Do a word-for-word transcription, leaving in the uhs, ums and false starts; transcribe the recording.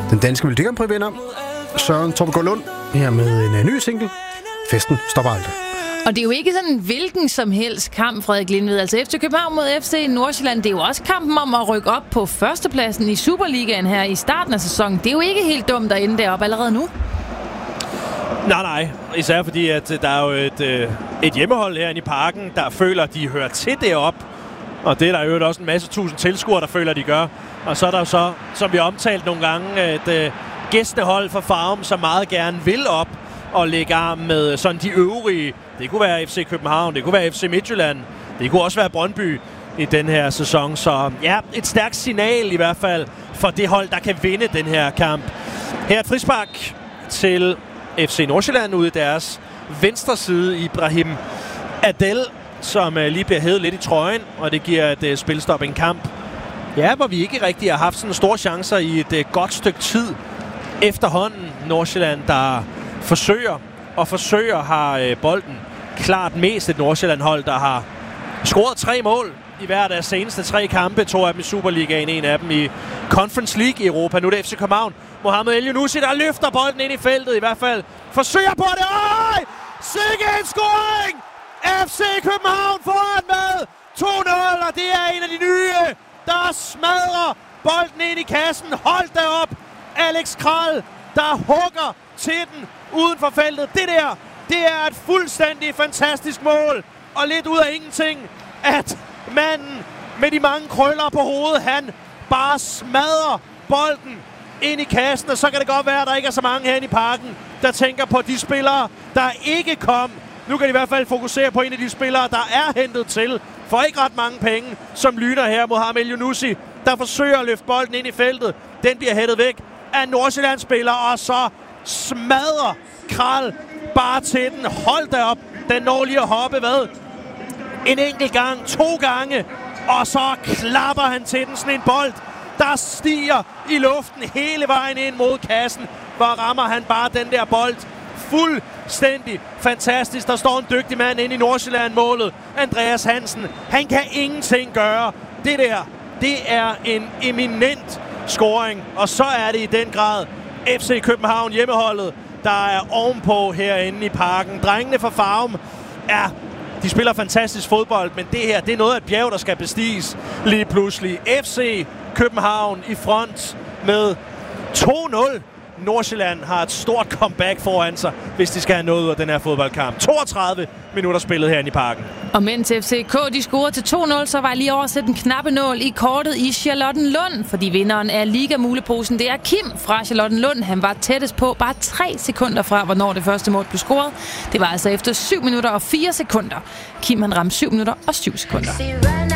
Den danske Melodi Grand Prix-vinder Søren Torbegaard Lund her med en ny single. Festen stopper aldrig. Og det er jo ikke sådan en hvilken som helst kamp, Frederik Lindved. Altså F C København mod F C Nordsjælland, det er jo også kampen om at rykke op på førstepladsen i Superligaen her i starten af sæsonen. Det er jo ikke helt dumt at ende deroppe allerede nu. Nej, nej. Især fordi, at der er jo et, et hjemmehold herinde i Parken, der føler, at de hører til deroppe. Og det er der jo også en masse tusind tilskuere, der føler, at de gør. Og så er der jo så, som vi har omtalt nogle gange, et gæstehold fra Farum, som meget gerne vil op og lægge arm med sådan de øvrige. Det kunne være F C København, det kunne være F C Midtjylland, det kunne også være Brøndby i den her sæson. Så ja, et stærkt signal i hvert fald for det hold, der kan vinde den her kamp. Her er et frispark til F C Nordsjælland ude i deres venstre side. Ibrahim Adel, som lige bliver hævet lidt i trøjen, og det giver et uh, spilstop en kamp. Ja, hvor vi ikke rigtig har haft sådan store chancer i et uh, godt stykke tid efterhånden. Nordsjælland, der forsøger og forsøger, har uh, bolden klart mest et Nordsjælland-hold, der har scoret tre mål i hver af deres seneste tre kampe. To af dem i Superligaen, en af dem i Conference League i Europa. Nu er det F C København. Mohamed El-Younousi, der løfter bolden ind i feltet i hvert fald. Forsøger på det. Øj! Sikke en scoring! F C København foran med to nul, og det er en af de nye, der smadrer bolden ind i kassen. Hold da op! Alex Kral, der hugger til den uden for feltet. Det der, det er et fuldstændig fantastisk mål. Og lidt ud af ingenting, at manden med de mange krøller på hovedet, han bare smadrer bolden ind i kassen. Og så kan det godt være, at der ikke er så mange herinde i Parken, der tænker på de spillere, der ikke kom. Nu kan de i hvert fald fokusere på en af de spillere, der er hentet til for ikke ret mange penge, som lyner her. Mohamed El-Younousi, der forsøger at løfte bolden ind i feltet. Den bliver hættet væk af en Nordsjælland-spiller, og så smadrer Kral bare til den. Hold da op. Den når lige at hoppe, hvad? En enkelt gang, to gange, og så klapper han til den. Sådan en bold, der stiger i luften hele vejen ind mod kassen. Hvor rammer han bare den der bold fuldstændig fantastisk. Der står en dygtig mand inde i Nordsjælland-målet. Andreas Hansen. Han kan ingenting gøre. Det der, det er en eminent scoring. Og så er det i den grad F C København, hjemmeholdet, der er ovenpå herinde i Parken. Drengene fra Farum, ja, de spiller fantastisk fodbold, men det her, det er noget af et bjerg, der skal bestiges lige pludselig. F C København i front med to nul. Nordsjælland har et stort comeback foran sig, hvis de skal have noget ud af den her fodboldkamp. toogtredive minutter spillet herinde i Parken. Og mens F C K de scorede til to nul, så var jeg lige over at sætte en knappe nål i kortet i Charlottenlund, fordi vinderen af Liga-muleposen, det er Kim fra Charlottenlund. Han var tættest på bare tre sekunder fra, hvornår det første mål blev scoret. Det var altså efter syv minutter og fire sekunder. Kim han ramte syv minutter og syv sekunder.